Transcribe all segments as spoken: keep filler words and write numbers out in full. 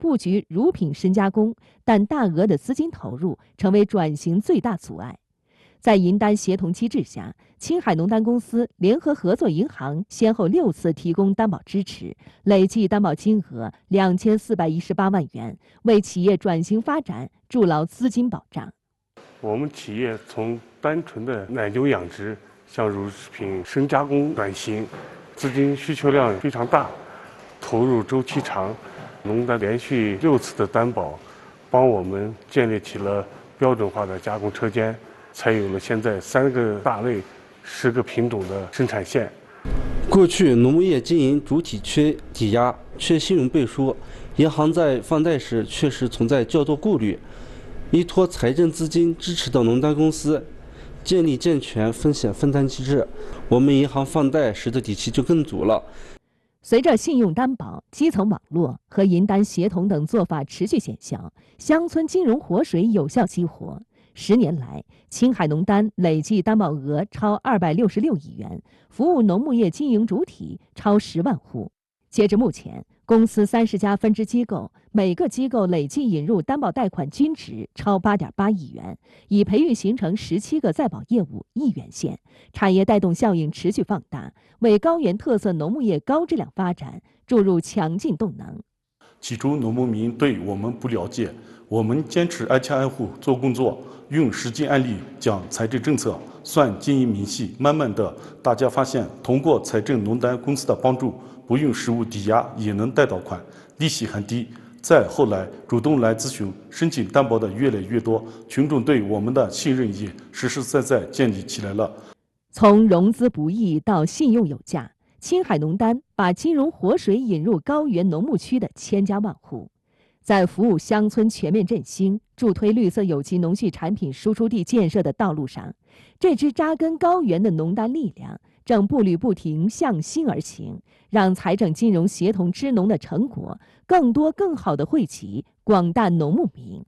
布局乳品深加工，但大额的资金投入成为转型最大阻碍。在银单协同机制下，青海农丹公司联合合作银行先后六次提供担保支持，累计担保金额两千四百一十八万元，为企业转型发展筑牢资金保障。 我们企业从单纯的奶牛养殖向乳品深加工转型，资金需求量非常大，投入周期长。农丹连续六次的担保，帮我们建立起了标准化的加工车间，才有了现在三个大类、十个品种的生产线。 过去农牧业经营主体缺抵押、缺信用背书，银行在放贷时确实存在较多顾虑。依托财政资金支持的农丹公司，建立健全风险分担机制，我们银行放贷时的底气就更足了。 随着信用担保、基层网络和银单协同等做法持续见效，乡村金融活水有效激活。十年来，青海农丹累计担保额超二百六十六亿元，服务农牧业经营主体超十万户。截至目前，公司三十家分支机构，每个机构累计引入担保贷款均值超八点八亿元，已培育形成十七个在保业务一元线，产业带动效应持续放大，为高原特色农牧业高质量发展注入强劲动能。 起初，农牧民对我们不了解，我们坚持挨家挨户做工作，用实际案例讲财政政策，算经营明细。慢慢的，大家发现通过财政农丹公司的帮助，不用实物抵押也能贷到款，利息很低。再后来，主动来咨询、申请担保的越来越多，群众对我们的信任也实实在在建立起来了。 从融资不易到信用有价，青海农丹把金融活水引入高原农牧区的千家万户，在服务乡村全面振兴、助推绿色有机农畜产品输出地建设的道路上，这支扎根高原的农丹力量正步履不停向心而行，让财政金融协同支农的成果更多更好地惠及广大农牧民。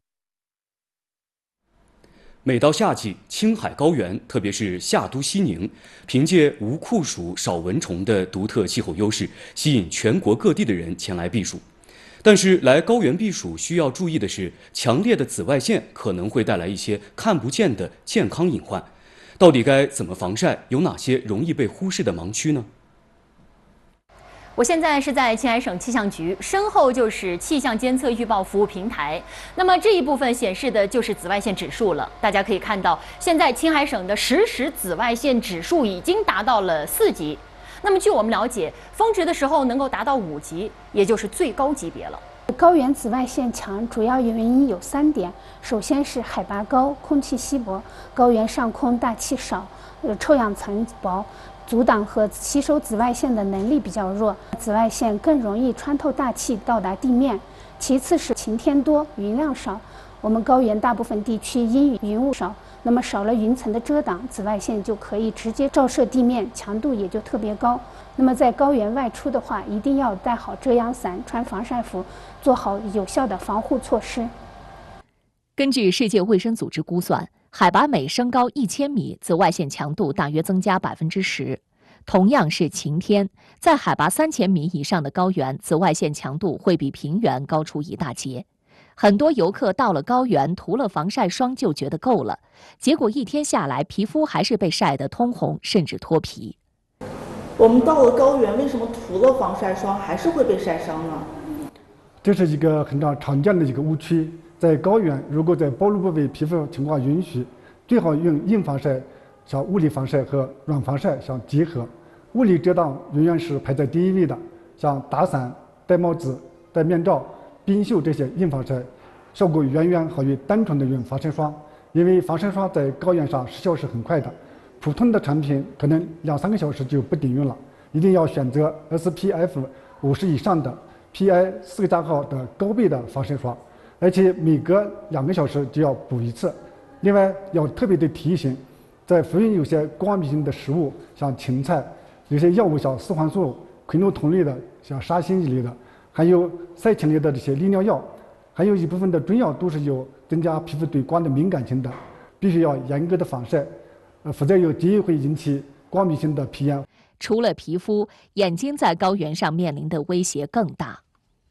每到夏季，青海高原，特别是夏都西宁，凭借无酷暑、少蚊虫的独特气候优势，吸引全国各地的人前来避暑。但是，来高原避暑需要注意的是，强烈的紫外线可能会带来一些看不见的健康隐患。到底该怎么防晒？有哪些容易被忽视的盲区呢？ 我现在是在青海省气象局，身后就是气象监测预报服务平台。那么这一部分显示的就是紫外线指数了。大家可以看到，现在青海省的实时紫外线指数已经达到了四级。那么据我们了解，峰值的时候能够达到五级，也就是最高级别了。 高原紫外线强，主要原因有三点：首先是海拔高，空气稀薄，高原上空大气少，呃，臭氧层薄。阻挡和吸收紫外线的能力比较弱，紫外线更容易穿透大气到达地面。其次是晴天多，云量少。我们高原大部分地区阴雨云雾少，那么少了云层的遮挡，紫外线就可以直接照射地面，强度也就特别高。那么在高原外出的话，一定要带好遮阳伞，穿防晒服，做好有效的防护措施。 根据世界卫生组织估算，海拔每升高一千米，紫外线强度大约增加百分之十。同样是晴天，在海拔三千米以上的高原，紫外线强度会比平原高出一大截。很多游客到了高原，涂了防晒霜就觉得够了，结果一天下来，皮肤还是被晒得通红，甚至脱皮。 我们到了高原，为什么涂了防晒霜还是会被晒伤呢？ 这是一个很常常见的一个误区。在高原，如果在暴露部位皮肤情况允许，最好用硬防晒、像物理防晒和软防晒相结合。物理遮挡永远是排在第一位的，像打伞、戴帽子、戴面罩、冰袖这些硬防晒，效果远远好于单纯的用防晒霜。因为防晒霜在高原上失效是很快的，普通的产品可能两三个小时就不顶用了。一定要选择 S P F 五十以上的 P I 四个加号的高倍的防晒霜。而且每隔两个小时就要补一次。另外要特别的提醒，在服用有些光敏性的食物，像芹菜，有些药物像四环素、喹诺酮类的，像沙星一类的，还有赛芹类的这些利尿药，还有一部分的中药都是有增加皮肤对光的敏感性的，必须要严格的防晒，呃，否则有机会引起光敏性的皮炎。 除了皮肤，眼睛在高原上面临的威胁更大。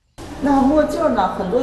那墨镜呢，很多